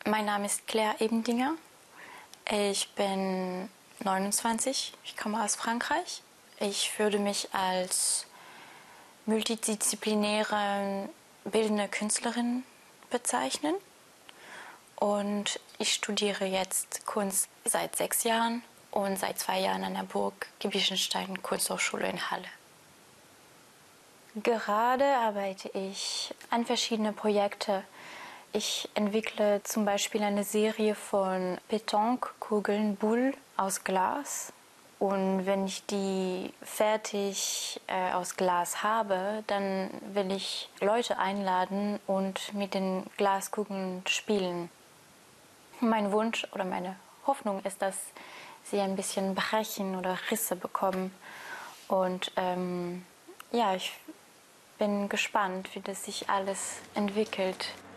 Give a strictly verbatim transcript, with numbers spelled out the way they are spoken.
Mein Name ist Claire Ebendinger. Ich bin neunundzwanzig. Ich komme aus Frankreich. Ich würde mich als multidisziplinäre bildende Künstlerin bezeichnen. Und ich studiere jetzt Kunst seit sechs Jahren und seit zwei Jahren an der Burg Giebichenstein Kunsthochschule in Halle. Gerade arbeite ich an verschiedenen Projekten. Ich entwickle zum Beispiel eine Serie von Pétanque-Kugeln, Boules aus Glas. Und wenn ich die fertig äh, aus Glas habe, dann will ich Leute einladen und mit den Glaskugeln spielen. Mein Wunsch oder meine Hoffnung ist, dass sie ein bisschen brechen oder Risse bekommen. Und ähm, ja, ich bin gespannt, wie das sich alles entwickelt.